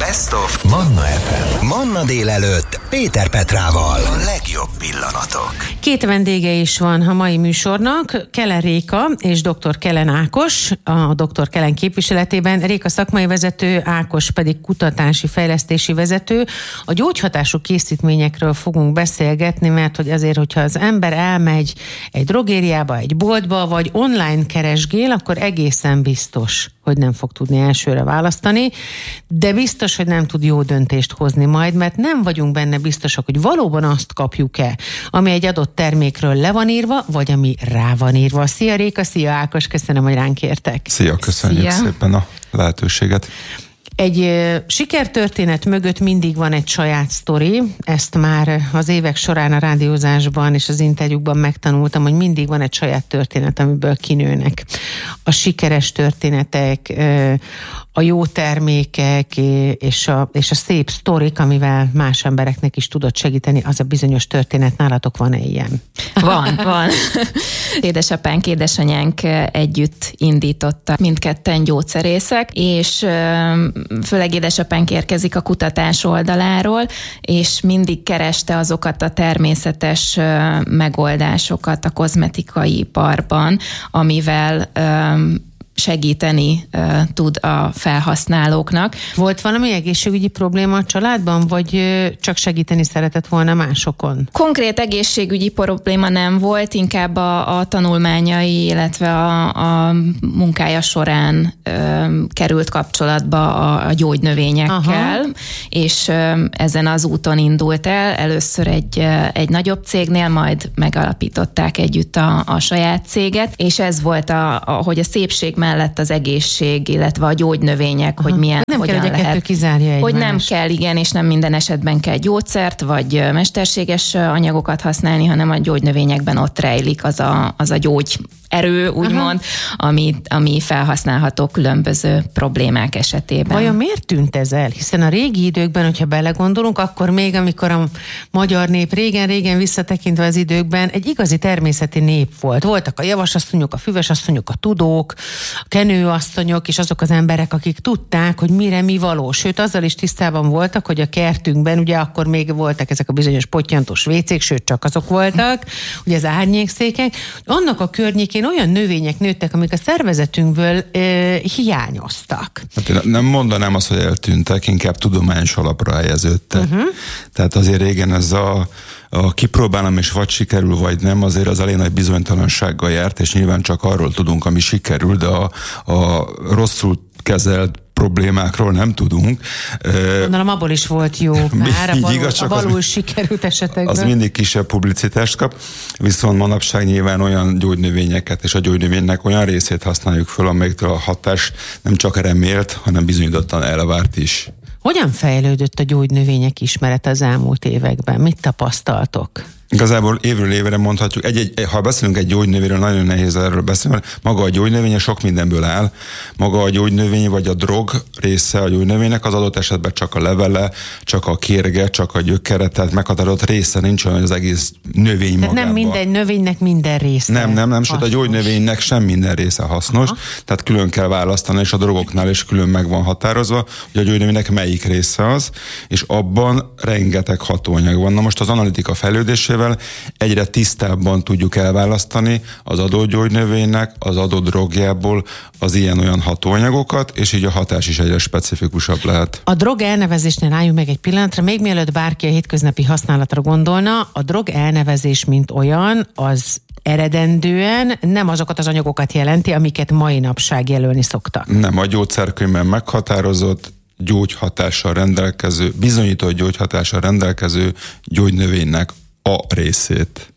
Best of Manna FM. Manna délelőtt Péter Petrával. A legjobb pillanatok. Két vendége is van a mai műsornak, Kelen Réka és dr. Kelen Ákos, a dr. Kelen képviseletében. Réka szakmai vezető, Ákos pedig kutatási fejlesztési vezető. A gyógyhatású készítményekről fogunk beszélgetni, mert hogy azért, hogyha az ember elmegy egy drogériába, egy boltba, vagy online keresgél, akkor egészen biztos, hogy nem fog tudni elsőre választani, de biztos, hogy nem tud jó döntést hozni majd, mert nem vagyunk benne biztosak, hogy valóban azt kapjuk-e, ami egy adott termékről le van írva, vagy ami rá van írva. Szia Réka, szia Ákos, köszönöm, hogy ránk értek. Szia, köszönjük szépen a lehetőséget. Egy sikertörténet mögött mindig van egy saját sztori, ezt már az évek során a rádiózásban és az interjúkban megtanultam, hogy mindig van egy saját történet, amiből kinőnek a sikeres történetek, a jó termékek és a szép sztorik, amivel más embereknek is tudod segíteni, az a bizonyos történet. Nálatok van-e ilyen? Van. Édesapánk, édesanyánk együtt indította, mindketten gyógyszerészek, és főleg édesapánk érkezik a kutatás oldaláról, és mindig kereste azokat a természetes megoldásokat a kozmetikai iparban, amivel segíteni tud a felhasználóknak. Volt valami egészségügyi probléma a családban, vagy csak segíteni szeretett volna másokon? Konkrét egészségügyi probléma nem volt, inkább a tanulmányai, illetve a munkája során került kapcsolatba a gyógynövényekkel, és ezen az úton indult el. Először egy nagyobb cégnél, majd megalapították együtt a saját céget, és ez volt, hogy a szépség mellett az egészség, illetve a gyógynövények, hogy hogyan lehet. Hogy nem kell, igen, és nem minden esetben kell gyógyszert, vagy mesterséges anyagokat használni, hanem a gyógynövényekben ott rejlik az a gyógyerő, úgymond, ami felhasználható különböző problémák esetében. Vajon miért tűnt ez el? Hiszen a régi időkben, hogyha belegondolunk, akkor még amikor a magyar nép régen visszatekintve az időkben egy igazi természeti nép volt. Voltak a javasasszonyok, a füvesasszonyok, a tudók, a kenőasszonyok, és azok az emberek, akik tudták, hogy mire mi való. Sőt, azzal is tisztában voltak, hogy a kertünkben, ugye akkor még voltak ezek a bizonyos pottyantós vécék, sőt, csak azok voltak, ugye az árnyékszékek. Annak a környékén olyan növények nőttek, amik a szervezetünkből hiányoztak. Hát én nem mondanám azt, hogy eltűntek, inkább tudományos alapra helyeződtek. Tehát azért régen ez a kipróbálom, és vagy sikerül, vagy nem, azért az elég nagy bizonytalansággal járt, és nyilván csak arról tudunk, ami sikerül, de a rosszul kezelt problémákról nem tudunk. Gondolom, abból is volt jó pár, a balul sikerült esetekben. Az mindig kisebb publicitást kap, viszont manapság nyilván olyan gyógynövényeket és a gyógynövénynek olyan részét használjuk föl, amelyiktől a hatás nem csak remélt, hanem bizonyítottan elvárt is. Hogyan fejlődött a gyógynövények ismerete az elmúlt években? Mit tapasztaltok? Igazából évről évre mondhatjuk, ha beszélünk egy gyógynövényről, nagyon nehéz erről beszélni, mert maga a gyógynövény sok mindenből áll. Maga a gyógynövény vagy a drog része a gyógynövénynek az adott esetben csak a levele, csak a kérge, csak a gyökere, tehát meghatározott része nincs olyan, hogy az egész növény magában. Nem minden növénynek minden része. Nem, sőt a gyógynövénynek sem minden része hasznos, tehát külön kell választani, és a drogoknál is külön meg van határozva, hogy a gyógynövénynek melyik része az, és abban rengeteg hatóanyag van. Na most az analitika fejlődésével egyre tisztábban tudjuk elválasztani az adott gyógynövénynek, az adott drogjából az ilyen-olyan hatóanyagokat, és így a hatás is egyre specifikusabb lehet. A drog elnevezésnél álljunk meg egy pillanatra, még mielőtt bárki a hétköznapi használatra gondolna, a drog elnevezés mint olyan, az eredendően nem azokat az anyagokat jelenti, amiket mai napság jelölni szoktak. Nem, a gyógyszerkönyvben meghatározott, gyógyhatással rendelkező, bizonyított gyógyhatással rendelkező gyógynövénynek a részét.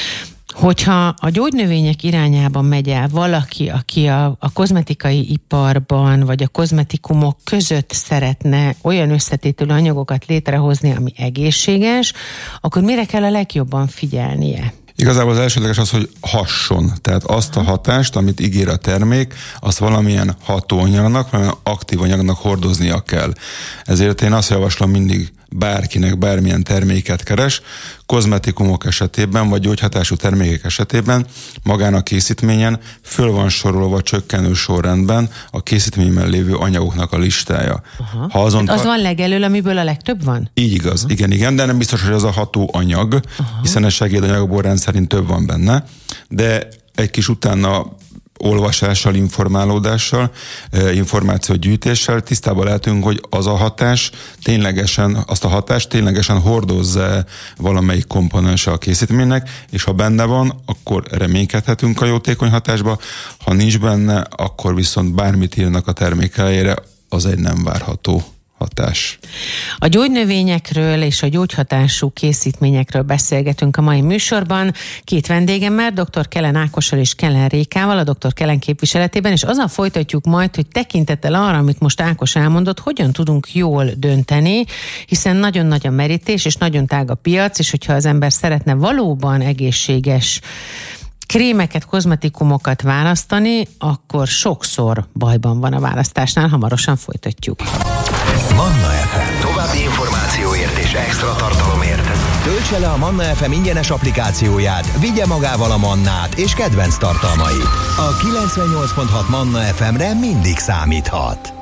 Hogyha a gyógynövények irányában megy el valaki, aki a kozmetikai iparban, vagy a kozmetikumok között szeretne olyan összetételű anyagokat létrehozni, ami egészséges, akkor mire kell a legjobban figyelnie? Igazából az elsődleges az, hogy hasson. Tehát azt a hatást, amit ígér a termék, azt valamilyen hatóanyagnak, valamilyen aktív anyagnak hordoznia kell. Ezért én azt javaslom mindig bárkinek bármilyen terméket keres, kozmetikumok esetében, vagy gyógyhatású termékek esetében magán a készítményen föl van sorolva csökkenő sorrendben a készítményben lévő anyagoknak a listája. Ha az van legelől, amiből a legtöbb van? Így igaz, igen, de nem biztos, hogy az a ható anyag, hiszen a segédanyagból rendszerint több van benne, de egy kis utána olvasással, informálódással, információgyűjtéssel tisztában lehetünk, hogy az a hatás azt a hatást ténylegesen hordozza valamelyik komponense a készítménynek, és ha benne van, akkor reménykedhetünk a jótékony hatásba, ha nincs benne, akkor viszont bármit írnak a termék elejére, az egy nem várható hatás. A gyógynövényekről és a gyógyhatású készítményekről beszélgetünk a mai műsorban. Két vendégemmel, dr. Kellen Ákossal és Kellen Rékával, a dr. Kellen képviseletében, és azzal folytatjuk majd, hogy tekintettel arra, amit most Ákos elmondott, hogyan tudunk jól dönteni, hiszen nagyon nagy a merítés, és nagyon tág a piac, és hogyha az ember szeretne valóban egészséges krémeket, kozmetikumokat választani, akkor sokszor bajban van a választásnál, hamarosan folytatjuk. Manna FM. További információért és extra tartalomért töltse le a Manna FM ingyenes applikációját, vigye magával a Mannát és kedvenc tartalmait. A 98.6 Manna FM-re mindig számíthat.